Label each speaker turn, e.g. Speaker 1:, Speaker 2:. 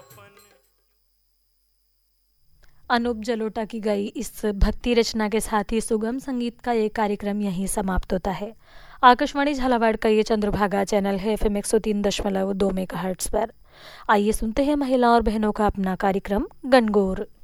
Speaker 1: अनूप जलोटा की गई इस भक्ति रचना के साथ ही सुगम संगीत का ये कार्यक्रम यहीं समाप्त होता है। आकाशवाणी झालावाड़ का ये चंद्रभागा चैनल है FM 103.2 मेगाहर्ट्ज पर। आइए सुनते हैं महिला और बहनों का अपना कार्यक्रम गणगौर।